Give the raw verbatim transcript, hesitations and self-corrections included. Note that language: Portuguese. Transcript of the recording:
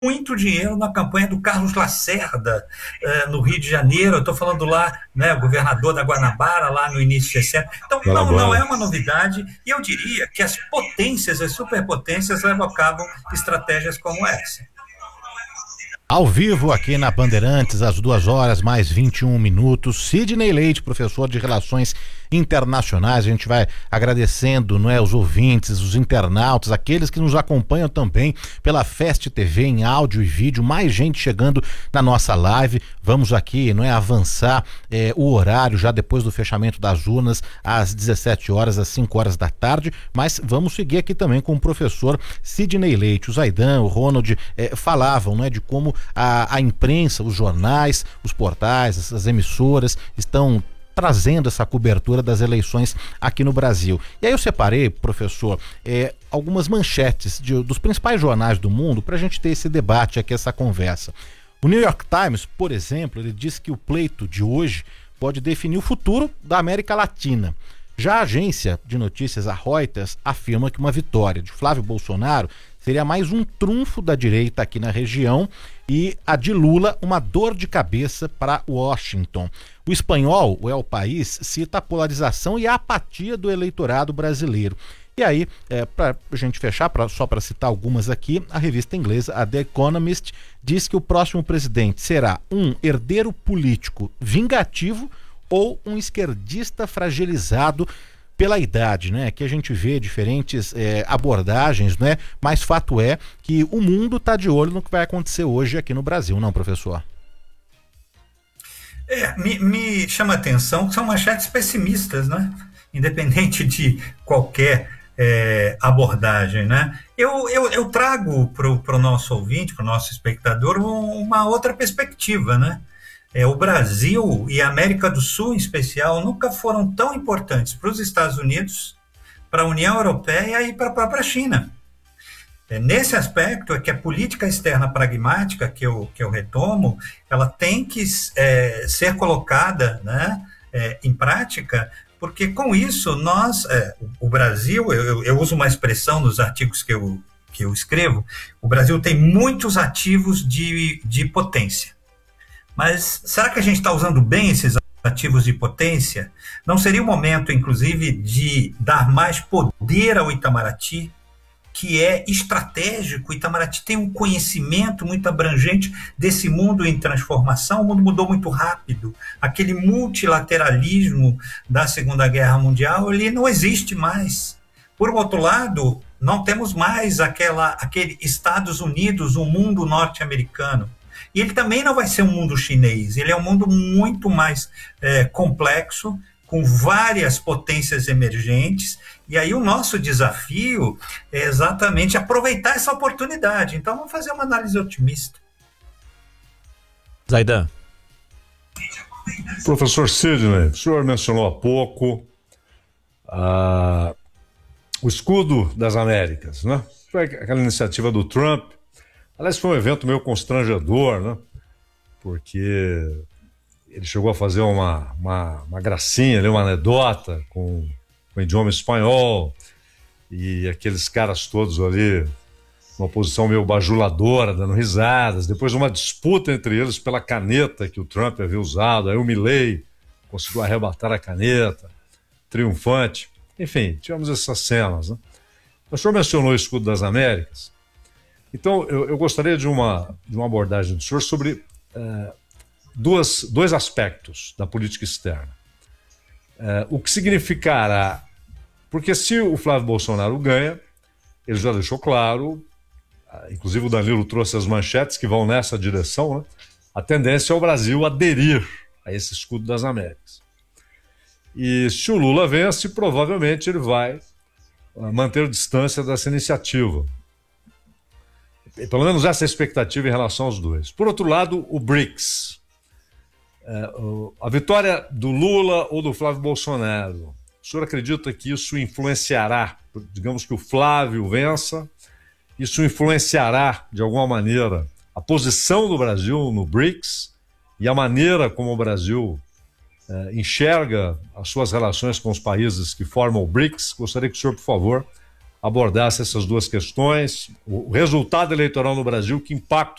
muito dinheiro na campanha do Carlos Lacerda, eh, no Rio de Janeiro. Eu estou falando lá, né, o governador da Guanabara, lá no início de setembro. Então, não, não é uma novidade, e eu diria que as potências, as superpotências, levam a cabo estratégias como essa. Ao vivo aqui na Bandeirantes, às duas horas mais vinte e um minutos, Sidney Leite, professor de Relações Internacionais. A gente vai agradecendo, não é, os ouvintes, os internautas, aqueles que nos acompanham também pela Fest T V em áudio e vídeo, mais gente chegando na nossa live. Vamos aqui, não é, avançar é, o horário já depois do fechamento das urnas às dezessete horas, às cinco horas da tarde, mas vamos seguir aqui também com o professor Sidney Leite. O Zaidan, o Ronald é, falavam, não é, de como A, a imprensa, os jornais, os portais, as emissoras estão trazendo essa cobertura das eleições aqui no Brasil. E aí eu separei, professor, é, algumas manchetes de, dos principais jornais do mundo para a gente ter esse debate aqui, essa conversa. O New York Times, por exemplo, ele diz que o pleito de hoje pode definir o futuro da América Latina. Já a agência de notícias, a Reuters, afirma que uma vitória de Flávio Bolsonaro seria mais um trunfo da direita aqui na região e a de Lula uma dor de cabeça para Washington. O Espanhol, o El País, cita a polarização e a apatia do eleitorado brasileiro. E aí, é, para a gente fechar, pra, só para citar algumas aqui, a revista inglesa, a The Economist, diz que o próximo presidente será um herdeiro político vingativo ou um esquerdista fragilizado pela idade, né? Que a gente vê diferentes é, abordagens, né? Mas fato é que o mundo está de olho no que vai acontecer hoje aqui no Brasil, não, professor? É, me, me chama a atenção que são manchetes pessimistas, né? Independente de qualquer é, abordagem, né? Eu, eu, eu trago para o nosso ouvinte, para o nosso espectador, um, uma outra perspectiva, né? É, o Brasil e a América do Sul, em especial, nunca foram tão importantes para os Estados Unidos, para a União Europeia e para a própria China. É, nesse aspecto é que a política externa pragmática, que eu, que eu retomo, ela tem que é, ser colocada, né, é, em prática, porque com isso nós, é, o Brasil, eu, eu uso uma expressão nos artigos que eu, que eu escrevo, o Brasil tem muitos ativos de, de potência. Mas será que a gente está usando bem esses ativos de potência? Não seria o momento, inclusive, de dar mais poder ao Itamaraty, que é estratégico? O Itamaraty tem um conhecimento muito abrangente desse mundo em transformação. O mundo mudou muito rápido. Aquele multilateralismo da Segunda Guerra Mundial, ele não existe mais. Por outro lado, não temos mais aquela, aquele Estados Unidos, o mundo norte-americano. E ele também não vai ser um mundo chinês, ele é um mundo muito mais é, complexo, com várias potências emergentes, e aí o nosso desafio é exatamente aproveitar essa oportunidade. Então vamos fazer uma análise otimista. Zaidan. Professor Sidney, o senhor mencionou há pouco uh, o escudo das Américas, né? Foi aquela iniciativa do Trump. Aliás, foi um evento meio constrangedor, né? Porque ele chegou a fazer uma, uma, uma gracinha, uma anedota com, com o idioma espanhol, e aqueles caras todos ali, uma posição meio bajuladora, dando risadas. Depois uma disputa entre eles pela caneta que o Trump havia usado. Aí o Milley conseguiu arrebatar a caneta, triunfante. Enfim, tivemos essas cenas, né? O senhor mencionou o escudo das Américas. Então, eu, eu gostaria de uma, de uma abordagem do senhor sobre uh, duas, dois aspectos da política externa. Uh, o que significará... Porque se o Flávio Bolsonaro ganha, ele já deixou claro, uh, inclusive o Danilo trouxe as manchetes que vão nessa direção, né? A tendência é o Brasil aderir a esse escudo das Américas. E se o Lula vence, provavelmente ele vai uh, manter distância dessa iniciativa. Pelo menos essa é a expectativa em relação aos dois. Por outro lado, o BRICS. É, o, a vitória do Lula ou do Flávio Bolsonaro, o senhor acredita que isso influenciará, digamos que o Flávio vença, isso influenciará, de alguma maneira, a posição do Brasil no BRICS e a maneira como o Brasil é, enxerga as suas relações com os países que formam o BRICS? Gostaria que o senhor, por favor, abordasse essas duas questões, o resultado eleitoral no Brasil, que impacto